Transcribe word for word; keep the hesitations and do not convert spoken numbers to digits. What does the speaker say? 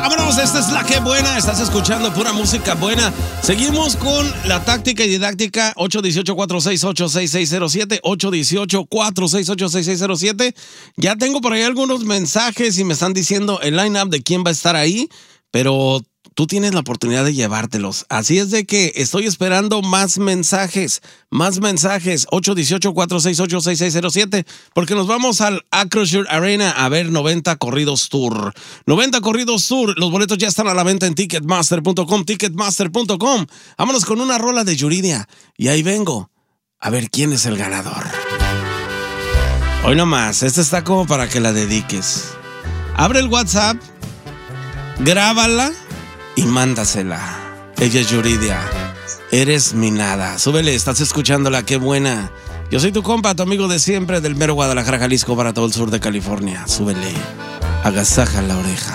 Vámonos, esta es la que buena. Estás escuchando pura música buena. Seguimos con la táctica y didáctica. Ocho uno ocho, cuatro seis ocho, seis seis cero siete. Ocho uno ocho, cuatro seis ocho, seis seis cero siete. Ya tengo por ahí algunos mensajes y me están diciendo el line-up de quién va a estar ahí, pero tú tienes la oportunidad de llevártelos. Así es de que estoy esperando más mensajes, más mensajes. Ocho uno ocho, cuatro seis ocho, seis seis cero siete, porque nos vamos al Acrisure Arena a ver noventa Corridos Tour. noventa Corridos Tour, los boletos ya están a la venta en ticketmaster punto com, ticketmaster punto com. Vámonos con una rola de Yuridia. Y ahí vengo a ver quién es el ganador. Hoy nomás, esta está como para que la dediques. Abre el WhatsApp, grábala y mándasela. Ella es Yuridia. Eres mi nada. Súbele, estás escuchándola, qué buena. Yo soy tu compa, tu amigo de siempre, del mero Guadalajara, Jalisco, para todo el sur de California. Súbele, agasaja la oreja.